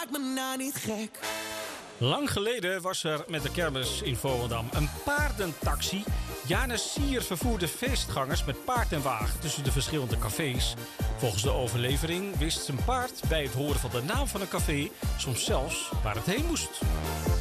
maak me nou niet gek. Lang geleden was er met de kermis in Volendam een paardentaxi. Janus Sier vervoerde feestgangers met paard en wagen tussen de verschillende cafés. Volgens de overlevering wist zijn paard bij het horen van de naam van een café soms zelfs waar het heen moest.